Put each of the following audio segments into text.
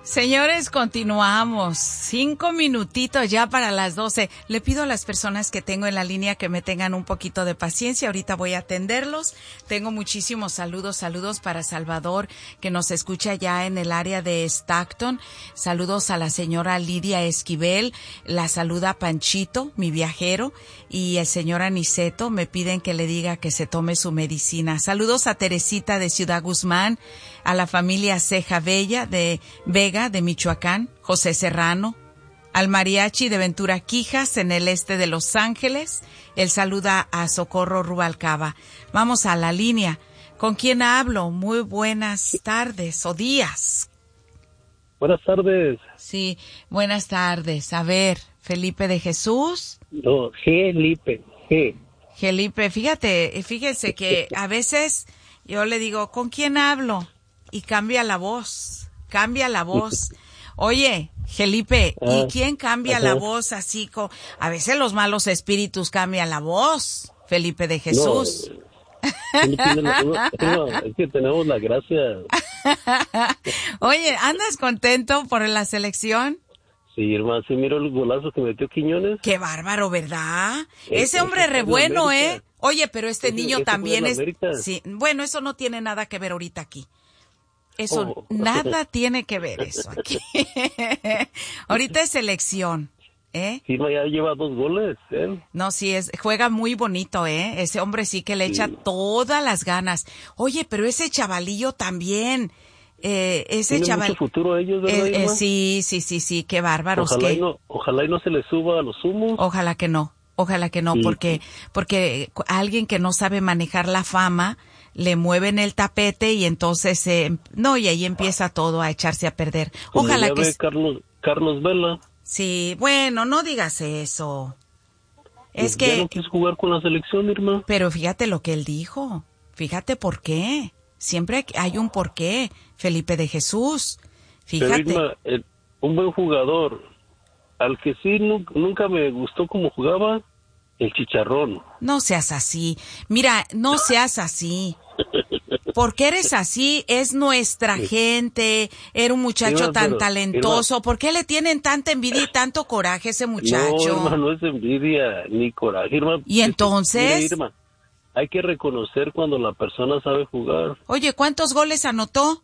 Señores, continuamos. 5 minutitos ya para las 12. Le pido a las personas que tengo en la línea que me tengan un poquito de paciencia. Ahorita voy a atenderlos. Tengo muchísimos saludos para Salvador, que nos escucha ya en el área de Stockton. Saludos a la señora Lidia Esquivel. La saluda Panchito, mi viajero. Y el señor Aniceto me piden que le diga que se tome su medicina. Saludos a Teresita de Ciudad Guzmán, a la familia Ceja Bella de Vega de Michoacán, José Serrano, al mariachi de Ventura Quijas en el este de Los Ángeles. Él saluda a Socorro Rubalcaba. Vamos a la línea. ¿Con quién hablo? Muy buenas tardes o días. Buenas tardes. Sí, buenas tardes. A ver, Felipe de Jesús. No, Felipe. Felipe, fíjese que a veces yo le digo, ¿con quién hablo? Y cambia la voz. Oye, Felipe, ¿y quién cambia la voz así? A veces los malos espíritus cambian la voz, Felipe de Jesús. No, es que tenemos la gracia. Oye, ¿andas contento por la selección? Sí, hermano, sí miro los golazos que metió Quiñones. Qué bárbaro, ¿verdad? Ese hombre es re bueno, ¿eh? Oye, pero este niño también es... Sí, bueno, eso no tiene nada que ver ahorita aquí. Eso, nada tiene que ver eso aquí. Ahorita es selección, ¿eh? Sí, ya lleva 2 goles, ¿eh? No, sí, juega muy bonito, ¿eh? Ese hombre sí que le echa todas las ganas. Oye, pero ese chavalillo también, ese chaval... mucho futuro ellos, ¿verdad, sí, qué bárbaros. Ojalá y no se le suba a los humos. Ojalá que no, sí. porque alguien que no sabe manejar la fama le mueven el tapete y entonces y ahí empieza todo a echarse a perder. Ojalá que Carlos Vela. Sí, bueno, no digas eso. Es ya que no quiso jugar con la selección, Irma. Pero fíjate lo que él dijo. Fíjate por qué. Siempre hay un porqué, Felipe de Jesús. Fíjate. Pero Irma, un buen jugador, al que sí nunca me gustó cómo jugaba, el Chicharrón. No seas así. Mira, no seas así. ¿Por qué eres así? Es nuestra gente. Era un muchacho tan talentoso. ¿Por qué le tienen tanta envidia y tanto coraje a ese muchacho? No, Irma, no es envidia ni coraje, Irma. ¿Y entonces? Mira, Irma, hay que reconocer cuando la persona sabe jugar. Oye, ¿cuántos goles anotó?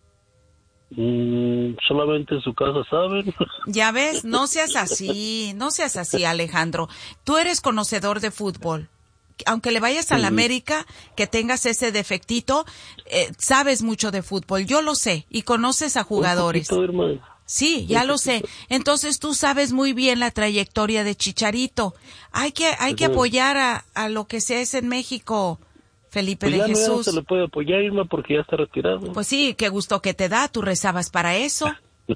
Solamente en su casa saben. Ya ves, no seas así, Alejandro. Tú eres conocedor de fútbol. Aunque le vayas a la América, que tengas ese defectito, sabes mucho de fútbol. Yo lo sé, y conoces a jugadores. Un poquito, hermano. Sí, ya lo sé. Entonces tú sabes muy bien la trayectoria de Chicharito. Hay que apoyar a lo que se es en México, Felipe de Jesús. Ya no se le puede apoyar, Irma, porque ya está retirado. Pues sí, qué gusto que te da. Tú rezabas para eso.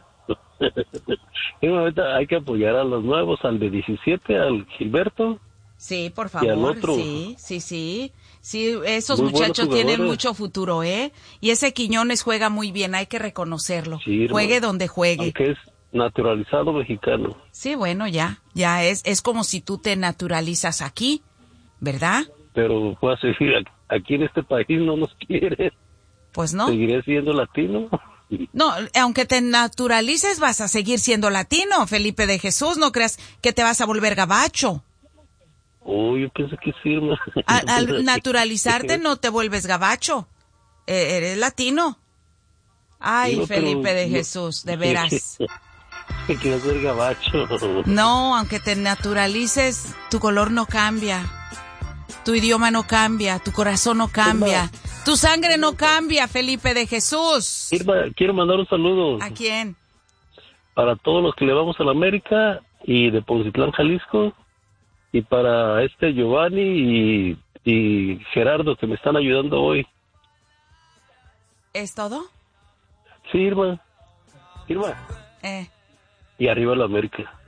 Irma, ahorita hay que apoyar a los nuevos, al de 17, al Gilberto. Sí, por favor. Y al otro. Sí, esos muchachos tienen mucho futuro, ¿eh? Y ese Quiñones juega muy bien, hay que reconocerlo. Sí, juegue donde juegue. Aunque es naturalizado mexicano. Sí, bueno, ya es como si tú te naturalizas aquí, ¿verdad? Pero pues aquí en este país no nos quieren. Pues no. ¿Seguiré siendo latino? No, aunque te naturalices vas a seguir siendo latino, Felipe de Jesús, no creas que te vas a volver gabacho. Yo pensé que sí, Irma. Al naturalizarte no te vuelves gabacho, eres latino. Ay, no, Felipe de Jesús, de veras. Quiero ser gabacho. No, aunque te naturalices, tu color no cambia, tu idioma no cambia, tu corazón no cambia, Irma, tu sangre no cambia, Felipe de Jesús. Irma, quiero mandar un saludo. ¿A quién? Para todos los que le vamos a la América y de Poncitlán, Jalisco. Y para Giovanni y Gerardo, que me están ayudando hoy. ¿Es todo? Sí, Irma. Y arriba la América.